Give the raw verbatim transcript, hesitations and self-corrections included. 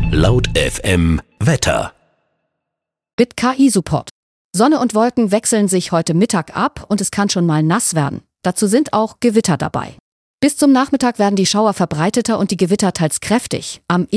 Laut F M Wetter. Mit K I-Support. Sonne und Wolken wechseln sich heute Mittag ab und es kann schon mal nass werden. Dazu sind auch Gewitter dabei. Bis zum Nachmittag werden die Schauer verbreiteter und die Gewitter teils kräftig. Am